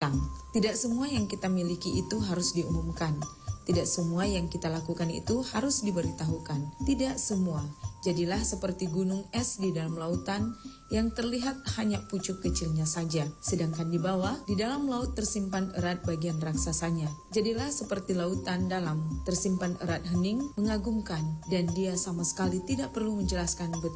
tentang tidak semua yang kita miliki itu harus diumumkan. Tidak semua yang kita lakukan itu harus diberitahukan. Tidak semua. Jadilah seperti gunung es di dalam lautan yang terlihat hanya pucuk kecilnya saja. Sedangkan di bawah, di dalam laut tersimpan erat bagian raksasanya. Jadilah seperti lautan dalam, tersimpan erat hening, mengagumkan. Dan dia sama sekali tidak perlu menjelaskan betapa